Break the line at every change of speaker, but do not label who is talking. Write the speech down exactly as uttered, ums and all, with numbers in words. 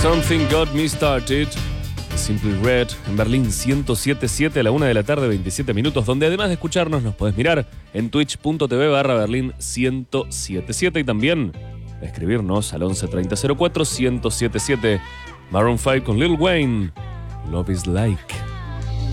Something Got Me Started, Simply Red, en Berlín ciento siete punto siete a la una de la tarde, veintisiete minutos, donde además de escucharnos nos podés mirar en twitch.tv barra Berlín ciento siete punto siete y también escribirnos al once treinta cero cuatro ciento setenta y siete. Maroon cinco con Lil Wayne, Love is Like.